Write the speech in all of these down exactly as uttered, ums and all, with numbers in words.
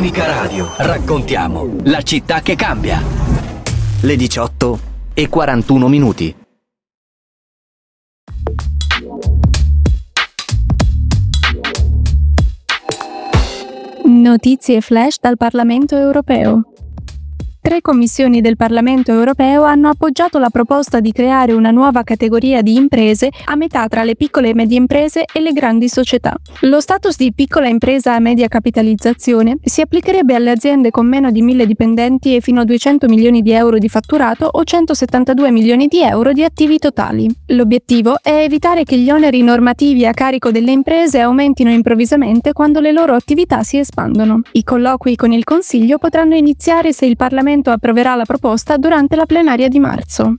Unica Radio. Raccontiamo la città che cambia. Le diciotto e quarantuno minuti. Notizie flash dal Parlamento europeo. Tre commissioni del Parlamento europeo hanno appoggiato la proposta di creare una nuova categoria di imprese a metà tra le piccole e medie imprese e le grandi società. Lo status di piccola impresa a media capitalizzazione si applicherebbe alle aziende con meno di mille dipendenti e fino a duecento milioni di euro di fatturato o centosettantadue milioni di euro di attivi totali. L'obiettivo è evitare che gli oneri normativi a carico delle imprese aumentino improvvisamente quando le loro attività si espandono. I colloqui con il Consiglio potranno iniziare se il Parlamento approverà la proposta durante la plenaria di marzo.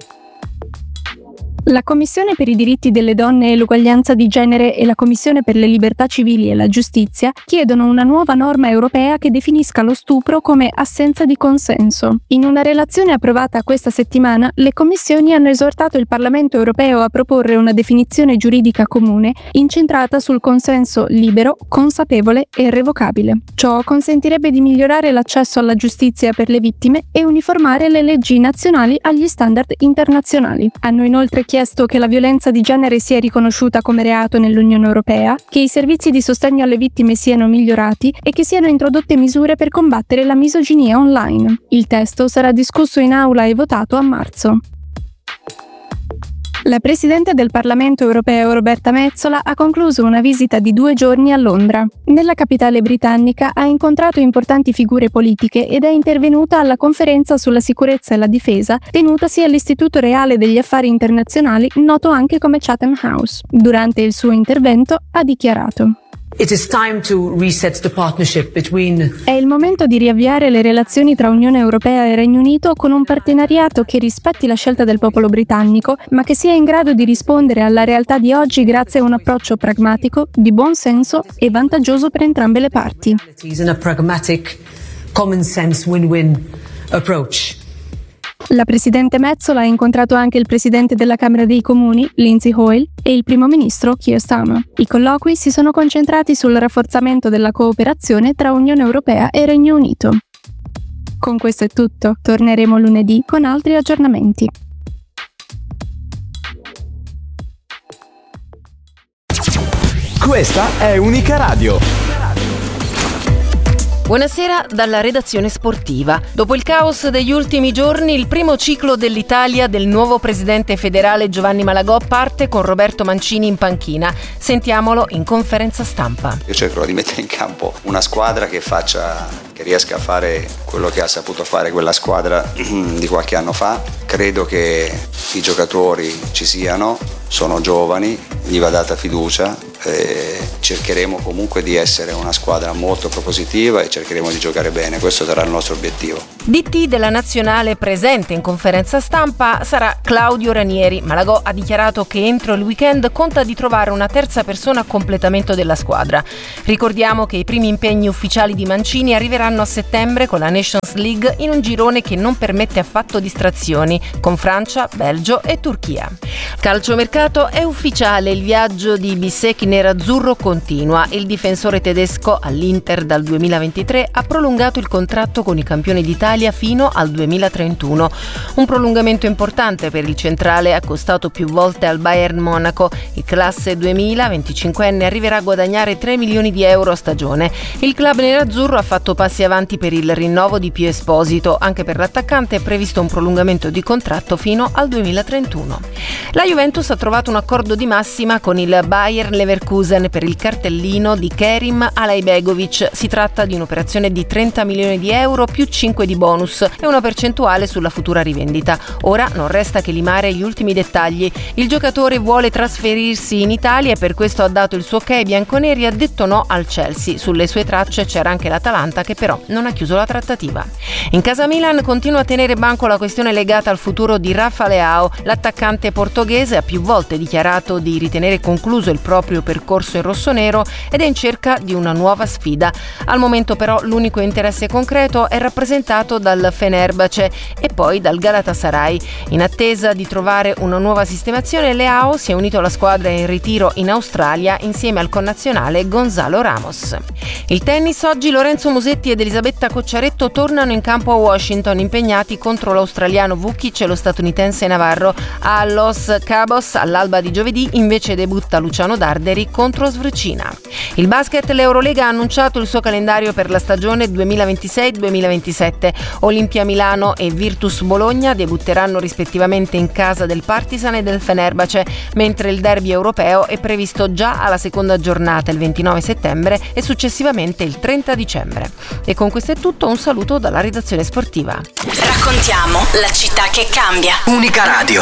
La Commissione per i diritti delle donne e l'uguaglianza di genere e la Commissione per le libertà civili e la giustizia chiedono una nuova norma europea che definisca lo stupro come assenza di consenso. In una relazione approvata questa settimana, le commissioni hanno esortato il Parlamento europeo a proporre una definizione giuridica comune incentrata sul consenso libero, consapevole e irrevocabile. Ciò consentirebbe di migliorare l'accesso alla giustizia per le vittime e uniformare le leggi nazionali agli standard internazionali. Hanno inoltre chiesto chiesto che la violenza di genere sia riconosciuta come reato nell'Unione Europea, che i servizi di sostegno alle vittime siano migliorati e che siano introdotte misure per combattere la misoginia online. Il testo sarà discusso in aula e votato a marzo. La Presidente del Parlamento europeo Roberta Metsola ha concluso una visita di due giorni a Londra. Nella capitale britannica ha incontrato importanti figure politiche ed è intervenuta alla conferenza sulla sicurezza e la difesa tenutasi all'Istituto Reale degli Affari Internazionali, noto anche come Chatham House. Durante il suo intervento ha dichiarato: It is time to reset the partnership between... È il momento di riavviare le relazioni tra Unione Europea e Regno Unito con un partenariato che rispetti la scelta del popolo britannico, ma che sia in grado di rispondere alla realtà di oggi grazie a un approccio pragmatico, di buon senso e vantaggioso per entrambe le parti. In a pragmatic, common sense win-win approach. La Presidente Metsola ha incontrato anche il Presidente della Camera dei Comuni, Lindsay Hoyle, e il Primo Ministro, Keir Starmer. I colloqui si sono concentrati sul rafforzamento della cooperazione tra Unione Europea e Regno Unito. Con questo è tutto, torneremo lunedì con altri aggiornamenti. Questa è Unica Radio. Buonasera dalla redazione sportiva. Dopo il caos degli ultimi giorni, il primo ciclo dell'Italia del nuovo presidente federale Giovanni Malagò parte con Roberto Mancini in panchina. Sentiamolo in conferenza stampa. Io cercherò di mettere in campo una squadra che faccia, che riesca a fare quello che ha saputo fare quella squadra di qualche anno fa. Credo che i giocatori ci siano, sono giovani, gli va data fiducia. E cercheremo comunque di essere una squadra molto propositiva e cercheremo di giocare bene, questo sarà il nostro obiettivo. D T della nazionale presente in conferenza stampa sarà Claudio Ranieri. Malagò ha dichiarato che entro il weekend conta di trovare una terza persona a completamento della squadra. Ricordiamo che i primi impegni ufficiali di Mancini arriveranno a settembre con la Nations League in un girone che non permette affatto distrazioni, con Francia, Belgio e Turchia. Calciomercato è ufficiale, il viaggio di Bissecchi nerazzurro continua. Il difensore tedesco all'Inter dal duemilaventitré ha prolungato il contratto con i campioni d'Italia fino al duemilatrentuno. Un prolungamento importante per il centrale, accostato più volte al Bayern Monaco. Il classe duemila, venticinquenne, arriverà a guadagnare tre milioni di euro a stagione. Il club nerazzurro ha fatto passi avanti per il rinnovo di Pio Esposito. Anche per l'attaccante è previsto un prolungamento di contratto fino al duemilatrentuno. La Juventus ha trovato un accordo di massima con il Bayer Leverkusen per il cartellino di Kerim Alaibegovic. Si tratta di un'operazione di trenta milioni di euro più cinque di bonus e una percentuale sulla futura rivendita. Ora non resta che limare gli ultimi dettagli. Il giocatore vuole trasferirsi in Italia e per questo ha dato il suo ok ai bianconeri e ha detto no al Chelsea. Sulle sue tracce c'era anche l'Atalanta che però non ha chiuso la trattativa. In casa Milan continua a tenere banco la questione legata al futuro di Rafa Leao. L'attaccante portoghese ha più volte dichiarato di ritenere concluso il proprio percorso percorso in rossonero ed è in cerca di una nuova sfida. Al momento però l'unico interesse concreto è rappresentato dal Fenerbahce e poi dal Galatasaray. In attesa di trovare una nuova sistemazione, Leao si è unito alla squadra in ritiro in Australia insieme al connazionale Gonzalo Ramos. Il tennis: oggi Lorenzo Musetti ed Elisabetta Cocciaretto tornano in campo a Washington, impegnati contro l'australiano Vukic e lo statunitense Navarro. A Los Cabos all'alba di giovedì invece debutta Luciano Darderi contro Svrčina. Il basket: l'Eurolega ha annunciato il suo calendario per la stagione duemilaventisei duemilaventisette. Olimpia Milano e Virtus Bologna debutteranno rispettivamente in casa del Partizan e del Fenerbahce, mentre il derby europeo è previsto già alla seconda giornata il ventinove settembre e successivamente il trenta dicembre. E con questo è tutto, un saluto dalla redazione sportiva. Raccontiamo la città che cambia. Unica Radio.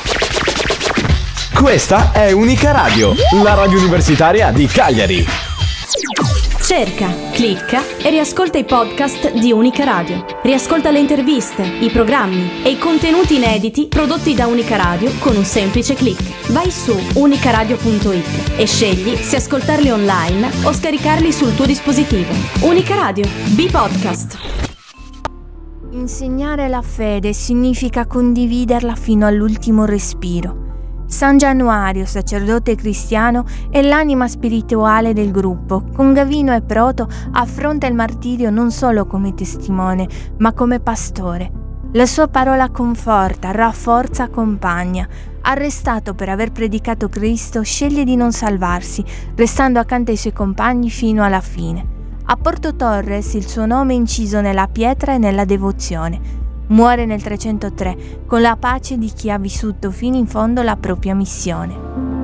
Questa è Unica Radio, la radio universitaria di Cagliari. Cerca, clicca e riascolta i podcast di Unica Radio. Riascolta le interviste, i programmi e i contenuti inediti prodotti da Unica Radio con un semplice click. Vai su unicaradio punto it e scegli se ascoltarli online o scaricarli sul tuo dispositivo. Unica Radio, B-Podcast. Insegnare la fede significa condividerla fino all'ultimo respiro. San Januario, sacerdote cristiano, è l'anima spirituale del gruppo. Con Gavino e Proto affronta il martirio non solo come testimone, ma come pastore. La sua parola conforta, rafforza, accompagna. Arrestato per aver predicato Cristo, sceglie di non salvarsi, restando accanto ai suoi compagni fino alla fine. A Porto Torres il suo nome è inciso nella pietra e nella devozione. Muore nel trecentotré con la pace di chi ha vissuto fino in fondo la propria missione.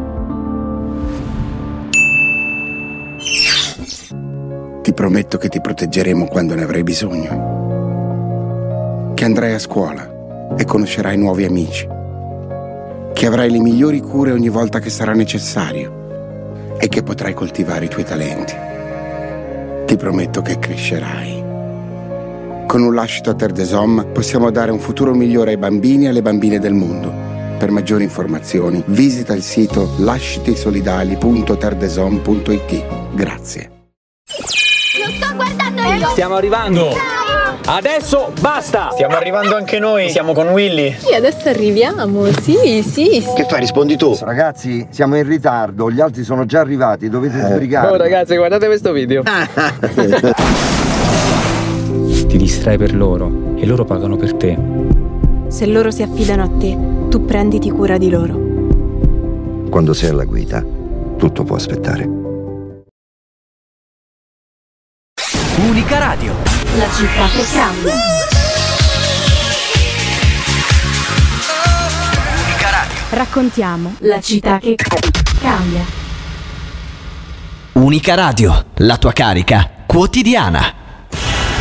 Ti prometto che ti proteggeremo quando ne avrai bisogno. Che andrai a scuola e conoscerai nuovi amici. Che avrai le migliori cure ogni volta che sarà necessario e che potrai coltivare i tuoi talenti. Ti prometto che crescerai. Con un lascito a Terre des Hommes possiamo dare un futuro migliore ai bambini e alle bambine del mondo. Per maggiori informazioni visita il sito lascitisolidali punto terdesom punto it. Grazie. Lo sto guardando io! Stiamo arrivando! Ciao! Adesso basta! Stiamo arrivando anche noi! Siamo con Willy! Sì, adesso arriviamo, sì, sì, sì. Che fai? Rispondi tu! Ragazzi, siamo in ritardo, gli altri sono già arrivati, dovete eh. sbrigarvi. Oh ragazzi, guardate questo video! Ti distrai per loro e loro pagano per te. Se loro si affidano a te, tu prenditi cura di loro. Quando sei alla guida, tutto può aspettare. Unica Radio. La città che cambia. Unica Radio. Raccontiamo la città che cambia. Unica Radio, la tua carica quotidiana.